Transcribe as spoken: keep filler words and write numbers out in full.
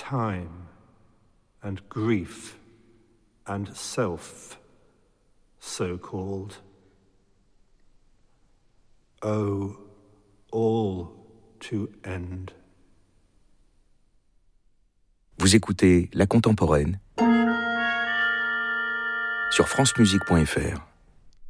time and grief and self, so-called. Oh, all to end. Vous écoutez La Contemporaine sur francemusique point f r.